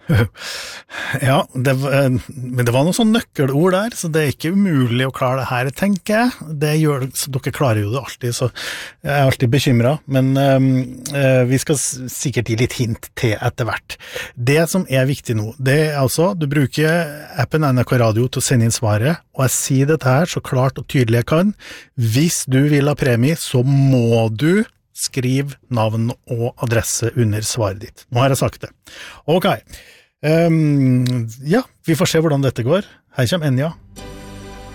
Ja, men det var noen sånne nøkkelord der, så det ikke umulig å klare det her, tenker jeg. Det gjør, så dere klarer jo det alltid, så jeg alltid bekymret. Men vi skal sikkert gi litt hint til etter hvert. Det som viktig nå, det altså, du bruker appen NRK Radio til å sende inn svaret, og jeg sier dette her så klart og tydelig jeg kan. Hvis du vil ha premie, så må du skriv navn og adresse under svaret ditt. Nå har jeg sagt det. Ok. Ja, vi får se hvordan dette går. Her kommer Enya.